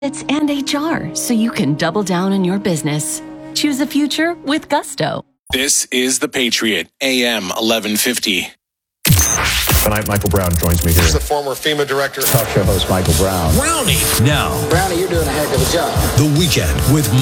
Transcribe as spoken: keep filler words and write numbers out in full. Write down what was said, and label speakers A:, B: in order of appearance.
A: It's and H R, so you can double down on your business. Choose a future with Gusto.
B: This is The Patriot, A M eleven fifty.
C: Tonight, Michael Brown joins me here.
D: He's the former FEMA director.
C: Talk show host Michael Brown.
E: Brownie. Now,
F: Brownie, you're doing a heck of a job.
E: The Weekend with